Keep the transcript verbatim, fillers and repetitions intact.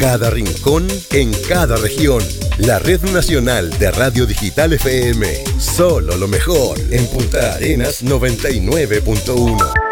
cada rincón, en cada región. La Red Nacional de Radio Digital F M. Solo lo mejor en Punta Arenas noventa y nueve punto uno.